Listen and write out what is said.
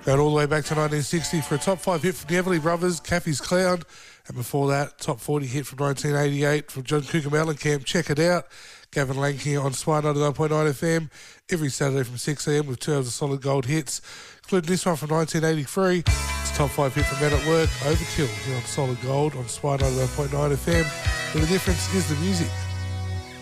Going all the way back to 1960 for a top 5 hit from the Everly Brothers, Caffey's Clown. And before that, top 40 hit from 1988 from John Cougar Mellencamp, Check It Out. Gavin Lang here on Swire 99.9 FM every Saturday from 6am with 2 hours of solid gold hits, including this one from 1983. It's top 5 hit from Men at Work, Overkill, here on Solid Gold on Swire 99.9 FM, where the difference is the music.